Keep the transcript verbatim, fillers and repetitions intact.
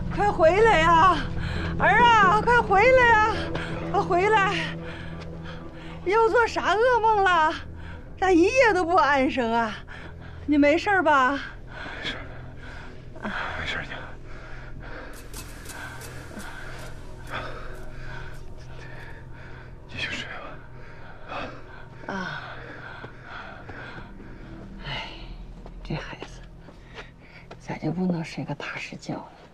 快回来呀，儿啊，快回来呀！快回来！又做啥噩梦了？咋一夜都不安生啊？你没事吧？ 没事，没事，娘。继续睡吧。 啊。哎，这孩子咋就不能睡个踏实觉呢？